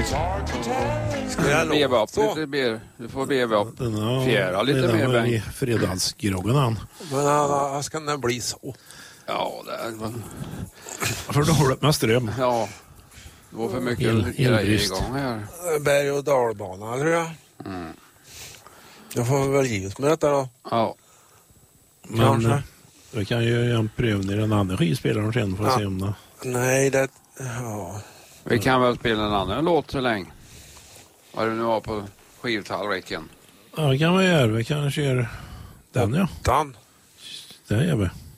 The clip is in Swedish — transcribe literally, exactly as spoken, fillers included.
Ska jag veva upp lite mer? Du får veva upp fjära lite mer, Bengt. Fredagsgroggen han. Men vad ska den bli så? Ja, det är... För dåligt med ström. Ja, det var för mycket El, grejer igång här. Berg- och dalbana, tror jag. Mm. Jag får väl givet med detta då. Ja. Men Kanske. vi kan ju göra en prövning i den andra skivspelaren sen för att Ja. se om det... Nej, det... Ja. Vi kan väl spela en annan låt så länge. Vad du nu har på skivtallriken. Ja, det kan vi göra. Vi kan köra den, ja. Dan. Det gör vi.